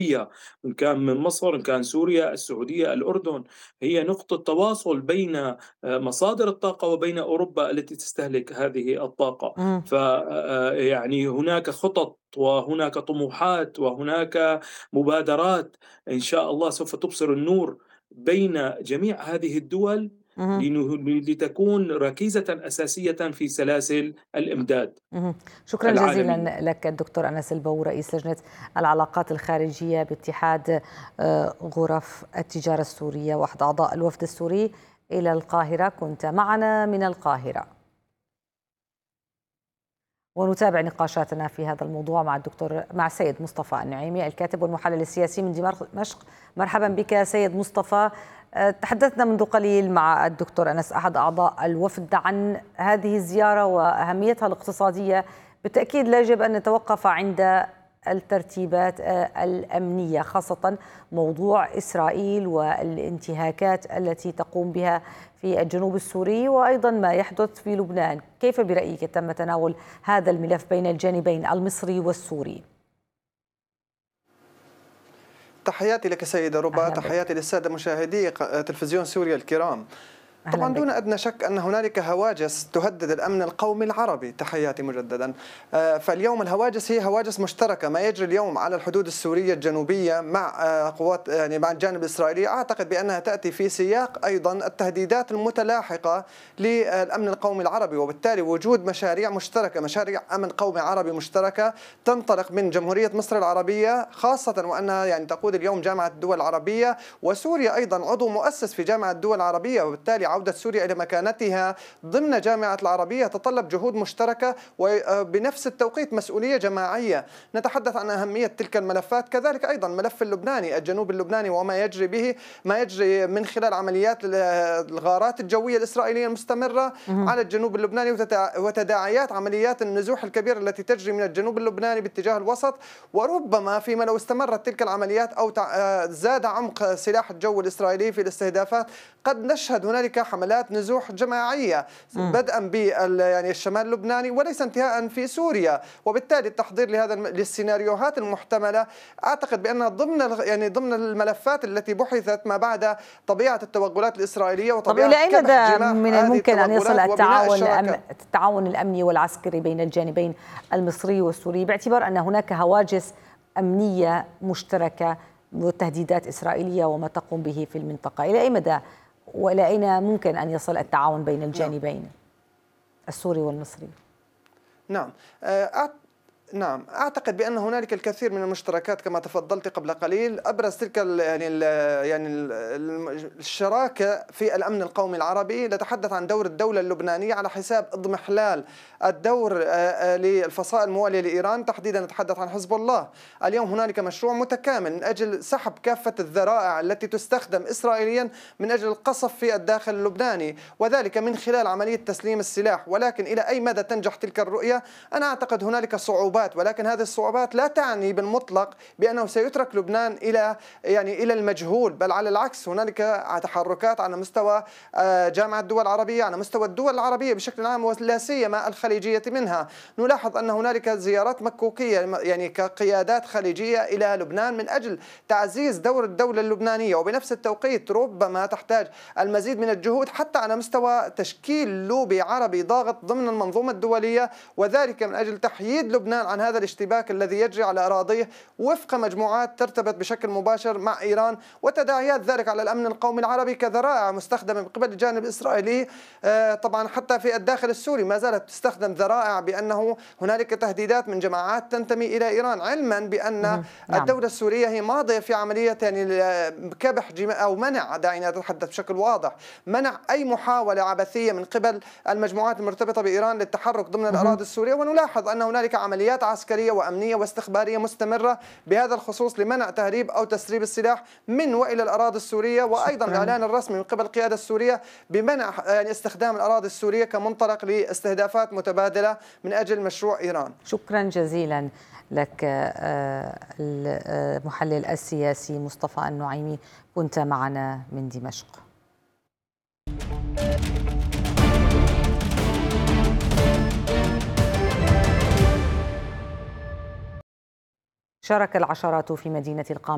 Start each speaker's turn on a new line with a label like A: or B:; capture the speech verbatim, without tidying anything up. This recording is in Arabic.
A: إن كان من مصر، إن كان سوريا، السعودية، الأردن، هي نقطة تواصل بين آآ مصادر الطاقة وبين أوروبا التي تستهلك هذه الطاقة.
B: اهم.
A: ف آآ يعني هناك خطط وهناك طموحات وهناك مبادرات إن شاء الله سوف تبصر النور بين جميع هذه الدول
B: اهم.
A: لنه لتكون ركيزة أساسية في سلاسل الإمداد
B: اهم. شكرا
A: العالمية.
B: جزيلا لك الدكتور أنس البو، رئيس لجنة العلاقات الخارجية باتحاد آه، غرف التجارة السورية وأحد أعضاء الوفد السوري إلى القاهرة، كنت معنا من القاهرة. ونتابع نقاشاتنا في هذا الموضوع مع الدكتور مع السيد مصطفى النعيمي، الكاتب والمحلل السياسي من دمشق. مرحبا بك سيد مصطفى. أه، تحدثنا منذ قليل مع الدكتور أنس أحد أعضاء الوفد عن هذه الزيارة وأهميتها الاقتصادية. بالتأكيد لا يجب أن نتوقف عند الترتيبات أه، الأمنية، خاصة موضوع إسرائيل والانتهاكات التي تقوم بها في الجنوب السوري وأيضا ما يحدث في لبنان. كيف برأيك تم تناول هذا الملف بين الجانبين المصري والسوري؟
C: تحياتي لك سيدة ربا،
B: أهلا بك.
C: تحياتي للسادة مشاهدي تلفزيون سوريا الكرام.
B: أهلا
C: طبعا دون
B: بك.
C: أدنى شك أن هنالك هواجس تهدد الأمن القومي العربي. تحياتي مجددا. آه، فاليوم الهواجس هي هواجس مشتركة. ما يجري اليوم على الحدود السورية الجنوبية مع آه، قوات يعني مع الجانب الإسرائيلي، أعتقد بأنها تأتي في سياق أيضا التهديدات المتلاحقة للأمن القومي العربي، وبالتالي وجود مشاريع مشتركة، مشاريع أمن قومي عربي مشتركة تنطلق من جمهورية مصر العربية، خاصة وأنها يعني تقود اليوم جامعة الدول العربية، وسوريا أيضا عضو مؤسس في جامعة الدول العربية، وبالتالي عودة سوريا إلى مكانتها ضمن جامعة العربية تتطلب جهود مشتركة وبنفس التوقيت مسؤولية جماعية. نتحدث عن أهمية تلك الملفات، كذلك أيضا الملف اللبناني، الجنوب اللبناني وما يجري به، ما يجري من خلال عمليات الغارات الجوية الإسرائيلية المستمرة على الجنوب اللبناني وتداعيات عمليات النزوح الكبيرة التي تجري من الجنوب اللبناني باتجاه الوسط. وربما فيما لو استمرت تلك العمليات أو زاد عمق سلاح الجو الإسرائيلي في الاستهدافات، قد نشهد هنالك حملات نزوح جماعية بدءا ب يعني الشمال اللبناني وليس انتهاء في سوريا. وبالتالي التحضير لهذا للسيناريوهات المحتملة أعتقد بأنها ضمن يعني ضمن الملفات التي بحثت ما بعد طبيعة التوغلات الإسرائيلية
B: طب
C: وطبيعة
B: إلى أي
C: كبح
B: مدى
C: جماح
B: من
C: هذه
B: الممكن أن يصل
C: التوغلات وبناء
B: التعاون
C: الشراكة؟
B: التعاون الأمني والعسكري بين الجانبين المصري والسوري، باعتبار أن هناك هواجس أمنية مشتركة وتهديدات إسرائيلية وما تقوم به في المنطقة؟ إلى أي مدى وإلى أين ممكن أن يصل التعاون بين
C: نعم.
B: الجانبين السوري والمصري؟
C: نعم. أه نعم، أعتقد بأن هنالك الكثير من المشتركات كما تفضلت قبل قليل. أبرز تلك ال يعني ال يعني ال الشراكة في الأمن القومي العربي. نتحدث عن دور الدولة اللبنانية على حساب اضمحلال الدور للفصائل الموالية لإيران، تحديدا نتحدث عن حزب الله. اليوم هنالك مشروع متكامل من أجل سحب كافة الذرائع التي تستخدم إسرائيليا من أجل القصف في الداخل اللبناني، وذلك من خلال عملية تسليم السلاح. ولكن إلى أي مدى تنجح تلك الرؤية؟ أنا أعتقد هنالك صعوبات، ولكن هذه الصعوبات لا تعني بالمطلق بأنه سيترك لبنان إلى يعني إلى المجهول، بل على العكس هنالك تحركات على مستوى جامعة الدول العربية، على مستوى الدول العربية بشكل عام ولا سيما الخليجية منها. نلاحظ أن هنالك زيارات مكوكية يعني كقيادات خليجية إلى لبنان من أجل تعزيز دور الدولة اللبنانية، وبنفس التوقيت ربما تحتاج المزيد من الجهود حتى على مستوى تشكيل لوبي عربي ضاغط ضمن المنظومة الدولية، وذلك من أجل تحييد لبنان عن هذا الاشتباك الذي يجري على أراضيه وفق مجموعات ترتبط بشكل مباشر مع إيران، وتداعيات ذلك على الأمن القومي العربي كذرائع مستخدمة من قبل الجانب الإسرائيلي. طبعا حتى في الداخل السوري ما زالت تستخدم ذرائع بأنه هنالك تهديدات من جماعات تنتمي إلى إيران، علما بأن
B: نعم.
C: الدولة السورية هي ماضية في عملية يعني كبح أو منع، دعينا نتحدث بشكل واضح، منع أي محاولة عبثية من قبل المجموعات المرتبطة بإيران للتحرك ضمن الأراضي السورية. ونلاحظ أن هنالك عمليات عسكرية وأمنية واستخبارية مستمرة بهذا الخصوص لمنع تهريب أو تسريب السلاح من وإلى الأراضي السورية، وأيضا
B: شكراً.
C: الإعلان الرسمي من قبل القيادة السورية بمنع يعني استخدام الأراضي السورية كمنطلق لاستهدافات متبادلة من أجل مشروع إيران.
B: شكرا جزيلا لك المحلل السياسي مصطفى النعيمي، كنت معنا من دمشق. شارك العشرات في مدينة القاهرة